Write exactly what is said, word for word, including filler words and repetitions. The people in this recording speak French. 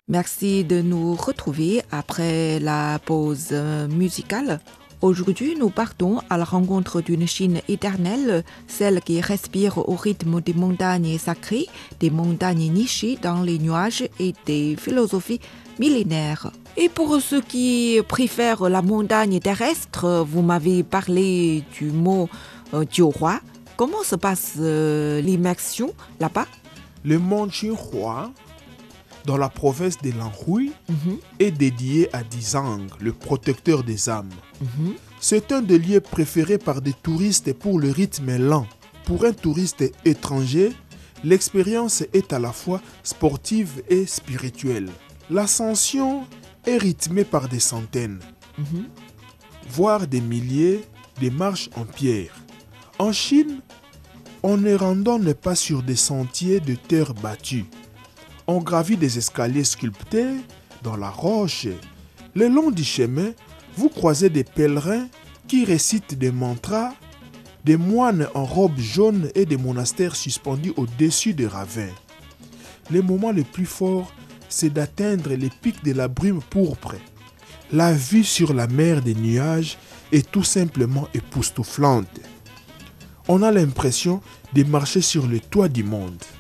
Merci de nous retrouver après la pause euh, musicale. Aujourd'hui, nous partons à la rencontre d'une Chine éternelle, celle qui respire au rythme des montagnes sacrées, des montagnes nichées dans les nuages et des philosophies millénaires. Et pour ceux qui préfèrent la montagne terrestre, vous m'avez parlé du mot euh, Jiuhua. Comment se passe euh, l'immersion là-bas? Le mont Jinhua, dans la province de l'Anhui, Mhm, est dédié à Dizang, le protecteur des âmes. mhm. C'est un des lieux préférés par des touristes pour le rythme lent. Pour un touriste étranger, l'expérience est à la fois sportive et spirituelle. L'ascension est rythmée par des centaines, Mhm. voire des milliers de marches en pierre. En Chine, on ne randonne pas sur des sentiers de terre battue. On gravit des escaliers sculptés dans la roche. Le long du chemin, vous croisez des pèlerins qui récitent des mantras, des moines en robe jaune et des monastères suspendus au-dessus des ravins. Le moment le plus fort, c'est d'atteindre les pics de la brume pourpre. La vue sur la mer des nuages est tout simplement époustouflante. On a l'impression de marcher sur le toit du monde.